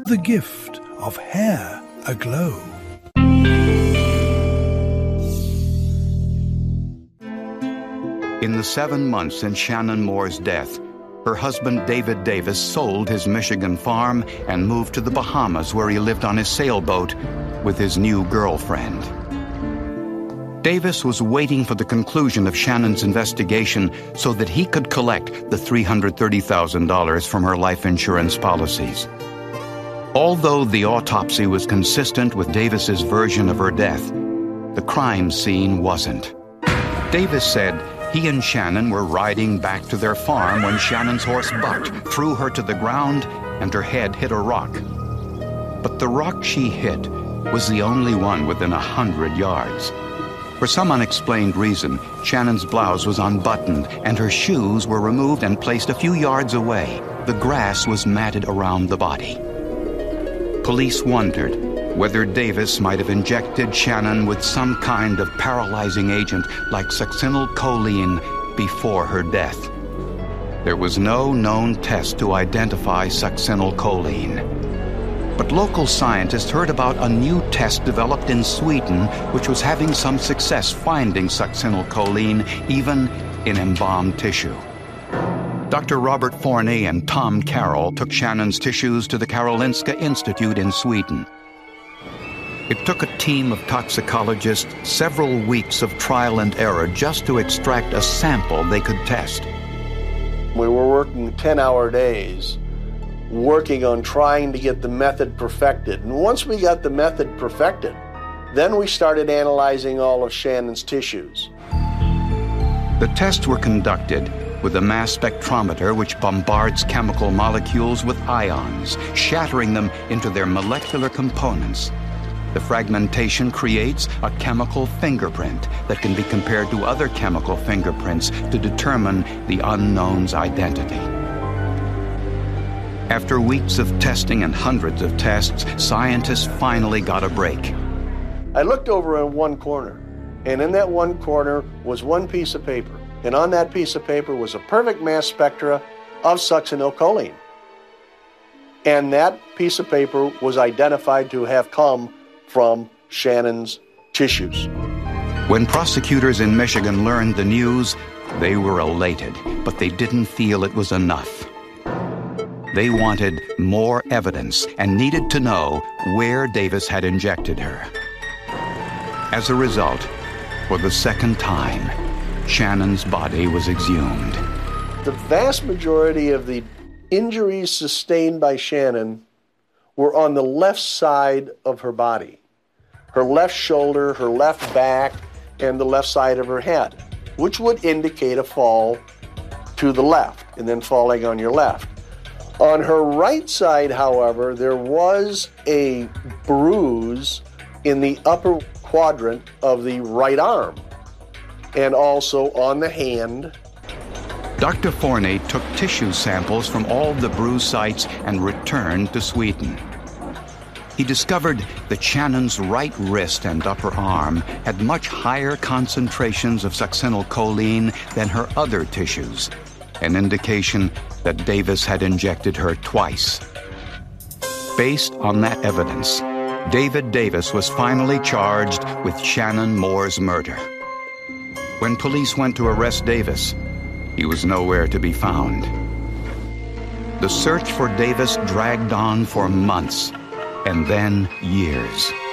the gift of hair aglow. In the 7 months since Shannon Moore's death, her husband David Davis sold his Michigan farm and moved to the Bahamas, where he lived on his sailboat with his new girlfriend. Davis was waiting for the conclusion of Shannon's investigation so that he could collect the $330,000 from her life insurance policies. Although the autopsy was consistent with Davis's version of her death, the crime scene wasn't. Davis said he and Shannon were riding back to their farm when Shannon's horse bucked, threw her to the ground, and her head hit a rock. But the rock she hit was the only one within 100 yards. For some unexplained reason, Shannon's blouse was unbuttoned and her shoes were removed and placed a few yards away. The grass was matted around the body. Police wondered whether Davis might have injected Shannon with some kind of paralyzing agent like succinylcholine before her death. There was no known test to identify succinylcholine. But local scientists heard about a new test developed in Sweden which was having some success finding succinylcholine even in embalmed tissue. Dr. Robert Forney and Tom Carroll took Shannon's tissues to the Karolinska Institute in Sweden. It took a team of toxicologists several weeks of trial and error just to extract a sample they could test. We were working 10-hour days, working on trying to get the method perfected. And once we got the method perfected, then we started analyzing all of Shannon's tissues. The tests were conducted with a mass spectrometer which bombards chemical molecules with ions, shattering them into their molecular components. The fragmentation creates a chemical fingerprint that can be compared to other chemical fingerprints to determine the unknown's identity. After weeks of testing and hundreds of tests, scientists finally got a break. I looked over in one corner, and in that one corner was one piece of paper. And on that piece of paper was a perfect mass spectra of succinylcholine. And that piece of paper was identified to have come from Shannon's tissues. When prosecutors in Michigan learned the news, they were elated, but they didn't feel it was enough. They wanted more evidence and needed to know where Davis had injected her. As a result, for the second time, Shannon's body was exhumed. The vast majority of the injuries sustained by Shannon were on the left side of her body. Her left shoulder, her left back, and the left side of her head, which would indicate a fall to the left and then falling on your left. On her right side, however, there was a bruise in the upper quadrant of the right arm and also on the hand. Dr. Forney took tissue samples from all the bruise sites and returned to Sweden. He discovered that Shannon's right wrist and upper arm had much higher concentrations of succinylcholine than her other tissues, an indication that Davis had injected her twice. Based on that evidence, David Davis was finally charged with Shannon Moore's murder. When police went to arrest Davis, he was nowhere to be found. The search for Davis dragged on for months, and then years.